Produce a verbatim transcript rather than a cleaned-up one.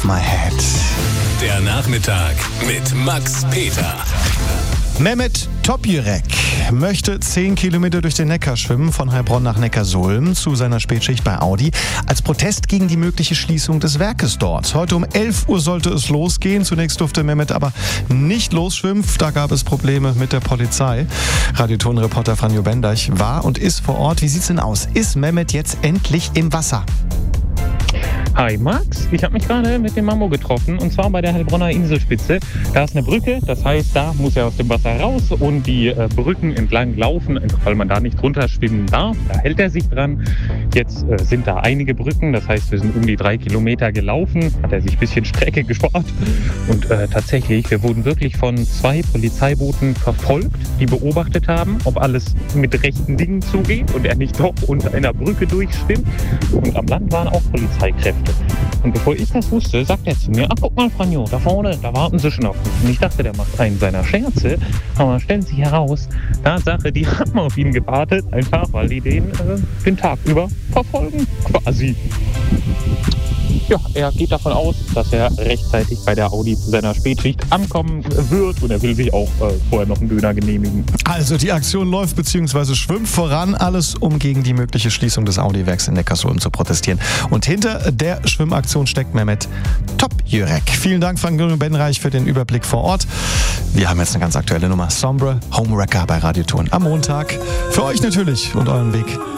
my head. Der Nachmittag mit Max Peter. Mehmet Topjürek möchte zehn Kilometer durch den Neckar schwimmen, von Heilbronn nach Neckarsulm zu seiner Spätschicht bei Audi, als Protest gegen die mögliche Schließung des Werkes dort. Heute um elf Uhr sollte es losgehen. Zunächst durfte Mehmet aber nicht losschwimmen. Da gab es Probleme mit der Polizei. Radioton-Reporter Franjo Bendeich war und ist vor Ort. Wie sieht's denn aus? Ist Mehmet jetzt endlich im Wasser? Hi Max, ich habe mich gerade mit dem Mammo getroffen und zwar bei der Heilbronner Inselspitze. Da ist eine Brücke, das heißt, da muss er aus dem Wasser raus und die äh, Brücken entlang laufen, weil man da nicht runterschwimmen darf. Da hält er sich dran. Jetzt äh, sind da einige Brücken, das heißt, wir sind um die drei Kilometer gelaufen, hat er sich ein bisschen Strecke gespart und äh, tatsächlich, wir wurden wirklich von zwei Polizeibooten verfolgt, die beobachtet haben, ob alles mit rechten Dingen zugeht und er nicht doch unter einer Brücke durchschwimmt. Und am Land waren auch Polizeikräfte. Und bevor ich das wusste, sagt er zu mir, ach guck mal Franjo, da vorne, da warten sie schon auf mich. Und ich dachte, der macht einen seiner Scherze, aber stellt sich heraus, Tatsache, die haben auf ihn gewartet, einfach weil die den äh, den Tag über verfolgen, quasi. Ja, er geht davon aus, dass er rechtzeitig bei der Audi zu seiner Spätschicht ankommen wird und er will sich auch äh, vorher noch einen Döner genehmigen. Also die Aktion läuft bzw. schwimmt voran, alles um gegen die mögliche Schließung des Audi-Werks in Neckarsulm zu protestieren. Und hinter der Schwimmaktion steckt Mehmet Topjürek. Vielen Dank, Franjo Bendeich, für den Überblick vor Ort. Wir haben jetzt eine ganz aktuelle Nummer, Sombre Homewrecker bei Radioton am Montag. Für euch natürlich und euren Weg